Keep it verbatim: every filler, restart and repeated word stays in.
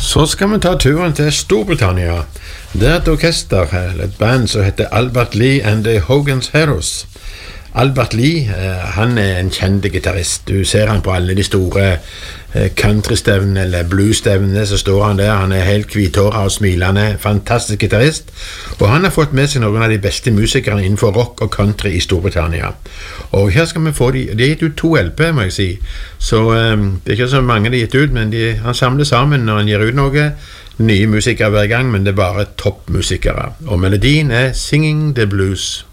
Så skal vi ta turen til Storbritannia. Det er et orkester, eller et band som heter Albert Lee and the Hogan's Heroes. Albert Lee, han er en kjent gitarrist. Du ser han på alle de store countrystevnene eller bluesstevnene, så står han der. Han er helt hvithåret og smilende, fantastisk gitarist. Og han har fått med seg noen av de beste musikerne innenfor rock og country i Storbritannia. Og her skal vi få de, de har gitt ut to L P, må jeg si. Så um, det er ikke så mange de har gitt ut, men de, han samler sammen når han gir ut noe. Nye musikere hver gang, men det er bare toppmusikere. Og melodien er Singing the Blues.